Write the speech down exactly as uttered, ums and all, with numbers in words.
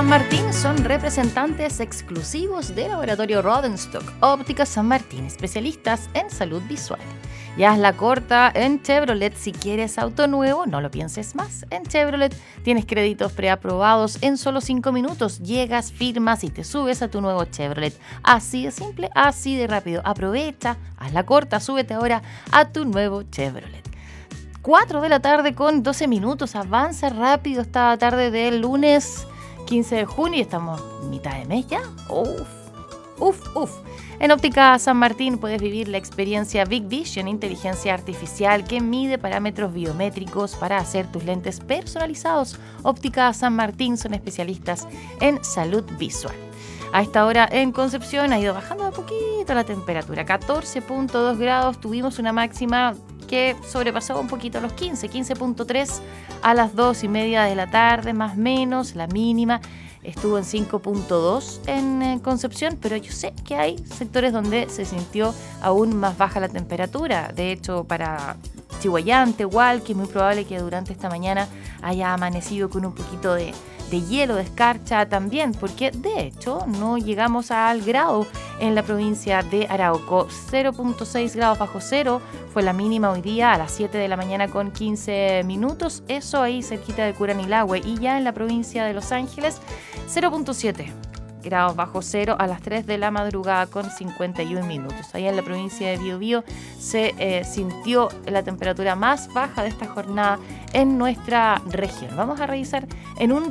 San Martín son representantes exclusivos de Laboratorio Rodenstock, Óptica San Martín, especialistas en salud visual. Ya es la corta en Chevrolet. Si quieres auto nuevo, no lo pienses más. En Chevrolet tienes créditos preaprobados en solo cinco minutos. Llegas, firmas y te subes a tu nuevo Chevrolet. Así de simple, así de rápido. Aprovecha, haz la corta, súbete ahora a tu nuevo Chevrolet. cuatro de la tarde con doce minutos. Avanza rápido esta tarde del lunes quince de junio y estamos mitad de mes ya. Uf, uf, uf. En Óptica San Martín puedes vivir la experiencia Big Vision, inteligencia artificial que mide parámetros biométricos para hacer tus lentes personalizados. Óptica San Martín son especialistas en salud visual. A esta hora en Concepción ha ido bajando de poquito la temperatura. catorce punto dos grados, tuvimos una máxima que sobrepasó un poquito los quince, quince punto tres a las dos y media de la tarde, más o menos. La mínima estuvo en cinco punto dos en, en Concepción, pero yo sé que hay sectores donde se sintió aún más baja la temperatura. De hecho, para Chihuayante, igual, que es muy probable que durante esta mañana haya amanecido con un poquito de, de hielo, de escarcha también, porque de hecho no llegamos al grado en la provincia de Arauco. cero punto seis grados bajo cero fue la mínima hoy día a las siete de la mañana con quince minutos, eso ahí cerquita de Curanilahue. Y ya en la provincia de Los Ángeles, cero punto siete grados bajo cero a las tres de la madrugada con cincuenta y un minutos. Allá en la provincia de Biobío se eh, sintió la temperatura más baja de esta jornada en nuestra región. Vamos a revisar en un